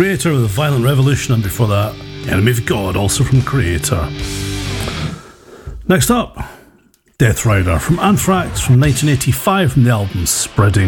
Kreator with Violent Revolution, and before that, Enemy of God, also from Kreator. Next up, Death Rider from Anthrax from 1985 from the album Spreading